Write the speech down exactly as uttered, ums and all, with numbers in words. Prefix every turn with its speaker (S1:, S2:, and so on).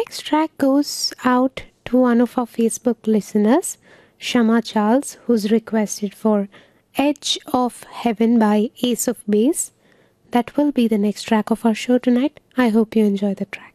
S1: next track goes out to one of our Facebook listeners, Shama Charles, who's requested for Edge of Heaven by Ace of Base. That will be the next track of our show tonight. I hope you enjoy the track.